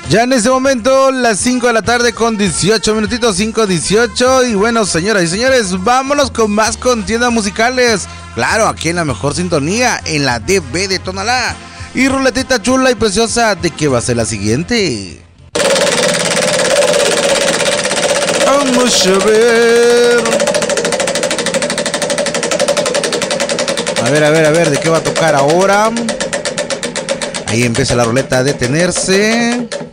Ya en este momento, las 5 de la tarde con 18 minutitos, 5:18. Y bueno, señoras y señores, vámonos con más contiendas musicales. Claro, aquí en la mejor sintonía, en la DB de Tonalá. Y ruletita chula y preciosa, ¿de qué va a ser la siguiente? Vamos a ver. A ver, ¿de qué va a tocar ahora? Ahí empieza la ruleta a detenerse.